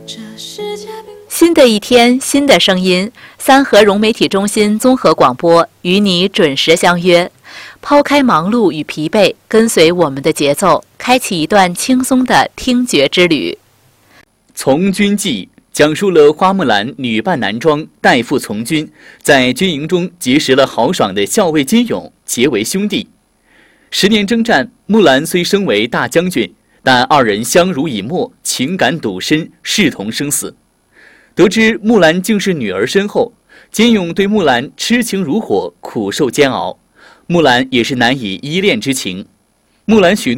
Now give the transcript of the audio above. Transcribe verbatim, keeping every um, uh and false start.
新的一天，新的声音，三河融媒体中心综合广播与你准时相约。抛开忙碌与疲惫，跟随我们的节奏，开启一段轻松的听觉之旅。 从军记讲述了花木兰女扮男装代父从军，在军营中结识了豪爽的校尉金勇，结为兄弟。十年征战，木兰虽升为大将军，但二人相濡以沫，情感笃深，视同生死。得知木兰竟是女儿身后，金勇对木兰痴情如火，苦受煎熬。木兰也是难以依恋之情。木兰许诺